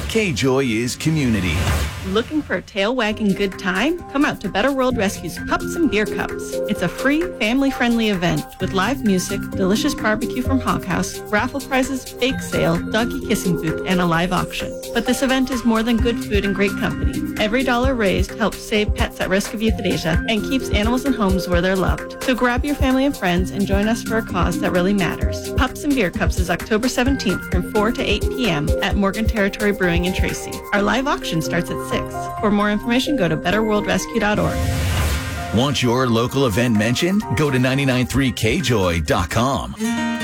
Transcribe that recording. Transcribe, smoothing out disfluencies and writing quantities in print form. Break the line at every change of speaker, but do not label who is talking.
K-Joy is community.
Looking for a tail-wagging good time? Come out to Better World Rescue's Pups and Beer Cups. It's a free, family-friendly event with live music, delicious barbecue from Hog House, raffle prizes, bake sale, doggy kissing booth, and a live auction. But this event is more than good food and great company. Every dollar raised helps save pets at risk of euthanasia and keeps animals in homes where they're loved. So grab your family and friends and join us for a cause that really matters. Pups and Beer Cups is October 17th from 4 to 8 p.m. at Morgan Territory Brewing in Tracy. Our live auction starts at 6. For more information, go to betterworldrescue.org.
Want your local event mentioned? Go to 993kjoy.com.